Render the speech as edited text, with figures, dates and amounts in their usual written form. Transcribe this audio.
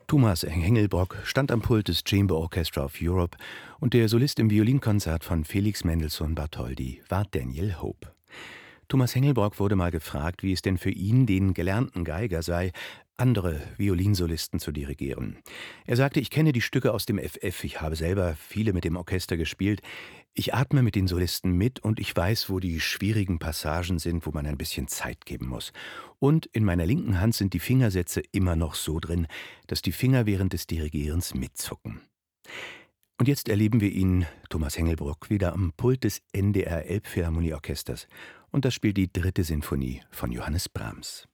Thomas Hengelbrock stand am Pult des Chamber Orchestra of Europe und der Solist im Violinkonzert von Felix Mendelssohn Bartholdy war Daniel Hope. Thomas Hengelbrock wurde mal gefragt, wie es denn für ihn, den gelernten Geiger, sei, andere Violinsolisten zu dirigieren. Er sagte: „Ich kenne die Stücke aus dem FF, ich habe selber viele mit dem Orchester gespielt. Ich atme mit den Solisten mit und ich weiß, wo die schwierigen Passagen sind, wo man ein bisschen Zeit geben muss. Und in meiner linken Hand sind die Fingersätze immer noch so drin, dass die Finger während des Dirigierens mitzucken.“ Und jetzt erleben wir ihn, Thomas Hengelbrock, wieder am Pult des NDR Elbphilharmonieorchesters. Und das spielt die dritte Sinfonie von Johannes Brahms.